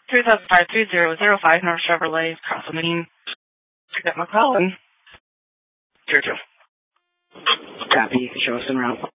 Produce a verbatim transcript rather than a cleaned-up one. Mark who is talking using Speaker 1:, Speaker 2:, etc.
Speaker 1: three thousand five three zero zero five North Chevrolet, Crossing. Pick up my call and zero two. Copy. Show us en route.